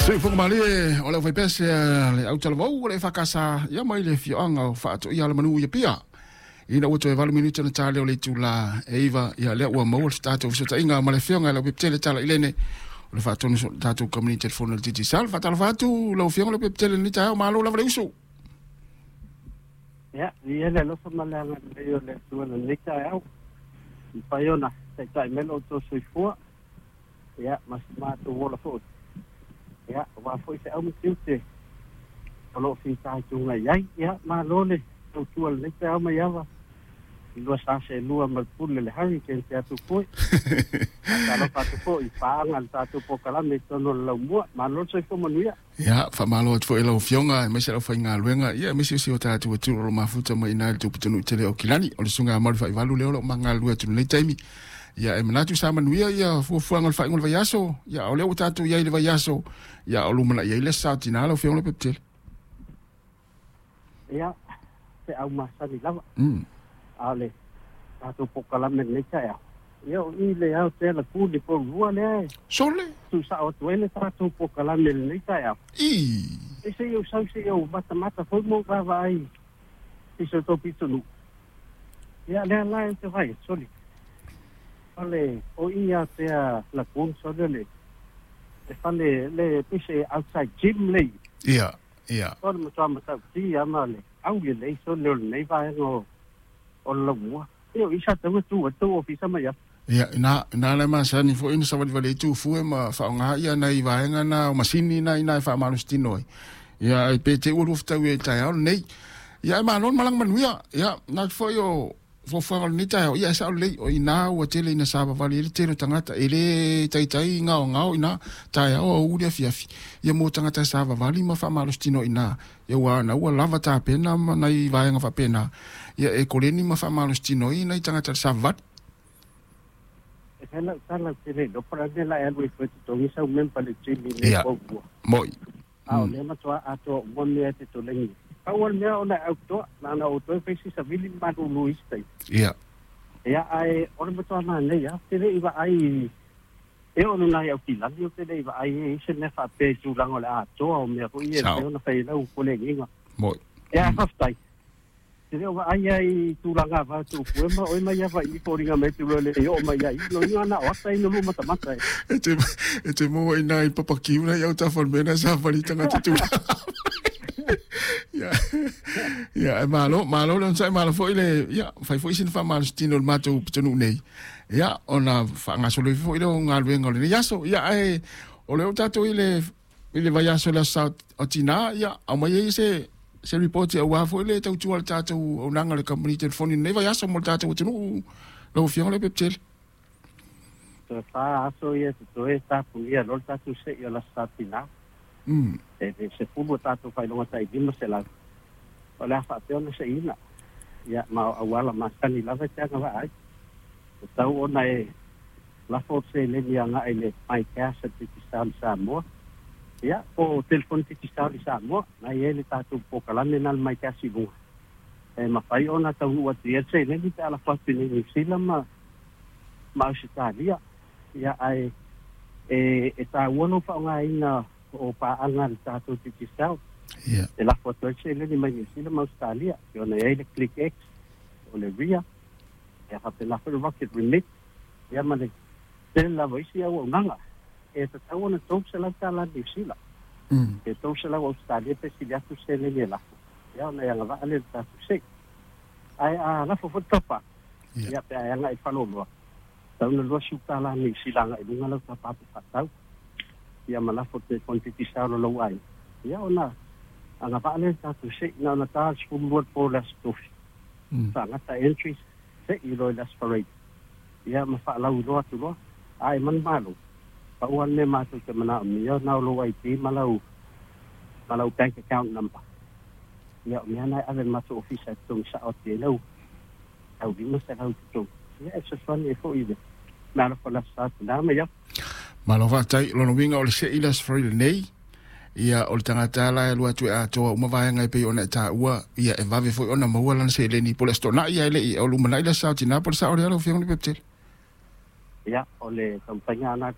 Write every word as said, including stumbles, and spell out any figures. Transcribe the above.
Se fu mali o le vai pese le au tala vau le fakasa ia mai le fioanga o faato ia le manu ia pia. Ina uto e valu minuta na tale o le tula e iwa ia lea ua maua le stato visota inga ma le fionga le peptele tala ilene o le faatonu so tato kamini telefona le titi sal fatala fatu le fionga le peptele ni tae o malo la vale usu. Ya, ia le lofa malanga le o le tuana ni tae au. Paiona, te tae melo to soifua. Ya, mas mato wola fo. Ya, wa foi se au mutiute. Alo fi tai tunga yai, ya, ma lole, to tual le te au mai ava. I lua sa se lua mal pule le hurricane te atu foi. Alo patu foi, i paanga le tatu po kalame tono le lau mua, ma lole soi fo manuia. Ya, fa malo at foi lau fionga, me se lau fai ngā luenga, ia, me se si o tatu atu lo mafuta mai ina le tuputanu tele o kilani, o le sunga amaru fai valu leo lo ma ngā lua tunu le taimi. Ya e manatu sa manuia ia fu fuanga fa ngol vaiaso ya o le tatu ia le vaiaso ya o lumana ia le sa tinala o fiona peptel ya se au masa ni lava mm ale tatu pokala men le cha ya o i le au te la ku de po rua le sole tu sa o tuele tatu pokala men le cha ya i ese yo sa se yo mata mata fo mo va vai iso to pitunu ya le la te vai sole Fale, o ia tea la kun so le le fale le pise outside gym le ia ia o mo tama ta ti ama le au le le so le nei va no o lo mo io isa te tu tu ofisa ma ya ia na na le masa ni fo ina sa vale vale tu fu ma fa nga ia na i va nga na o masini na ina fa ma stino ia e pe te ulu fta we ta nei ia ma non malang manuia ia na fo yo fo fo ni ta ia sa le o ina o tele ina sa vale le tele tangata ele tai tai nga nga ina ta o u le fiafi ia mo tangata sa vale ma fa malo stino ina ia wa na wa lava ta pena ma nai va nga fa pena ia e koleni ma fa malo stino ina i tangata sa va e la sala tele do para de la el we fo to mi sa men pa le tele ni po moi a le ma to a to mon le te to lengi awal mea ona auto na na auto e fesi sa vili madu luiste ia ia ai ona beto na nei ya tele iba ai e ona na ia kila io tele iba ai se ne fa pe tu lango la to o me ko ie e ona fa ila u kole nginga moi ia haftai tele o ai ai tu langa va tu fuema o mai ia va i poringa me tu le o mai ai no ia na o sai no mata mata e te e te mo ina i papakiu na ia ta fon mena sa fali tanga tu ya ya malo malo non sai malo foi le ya fai foi sin fa mal stino mato pitonu nei ya ona fa nga solo foi lo nga luenga le ya so ya e o le tato ile ile vai aso la sa otina ya o mai se se report e wa foi le tau tu al tato o nanga le company telefoni nei vai aso mo tato tunu lo fion le peptel to fa aso ye to e ta puia lo tato se yo la satina mm e se fumo tato fai longa tai dimo se la o le fa te ona se ina ya ma awala ma tani la va tanga va ai tau ona e la forse le dia nga ele mai casa ti stal samo ya o telefon ti stal samo na ele tato po kala nal mai casa bu e ma fai ona tau wa ti se le di ala fa ti ni sila ma ma sitalia ya ai e e ta wono fa nga ina o pa angal tato ti stal ya e la foto se le di mai sila ma Australia yo na ele click x o le via ya fa la for rocket remit ya ma le ten la voice ya o nanga e ta tau na tau se la ta la di sila mm e tau se la Australia pe si ya tu se le la ya na ya la va ale ta se ai a la fo foto pa ya pe ya ngai fa lo lo tau na lo su ta la ni sila ngai lunga la ta pa pa tau ya ma la foto quantity sa lo lo ai ya ona anga pa ale ta tu se na na ta sku mo po la stuff sa ngata entries se i lo la sparate ya ma fa la ulo tu lo ai man malo pa wan le ma tu ke mana mi ya na lo ai ti malau malau bank account number ya mi ana ave ma tu office tu sa o te lo au di mo sa au tu ya e so fan e fo ide na la fa la sa na me ya malo va tai lo no winga o le se ilas for le nei ia o le tangata la e lua tue a toa uma vaenga i pe ona e ta ua ia e vave foi ona maua lana se le ni po le stona ia ele i o lumana i la sao tina po le sao le alo fiong ni peptel ya o le kampanya ana